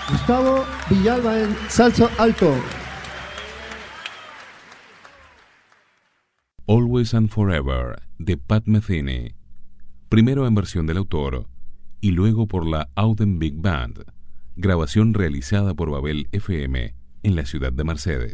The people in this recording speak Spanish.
Gustavo Villalba en salsa alto. Always and Forever, de Pat Metheny, primero en versión del autor y luego por la Auden Big Band, grabación realizada por Babel FM en la ciudad de Mercedes.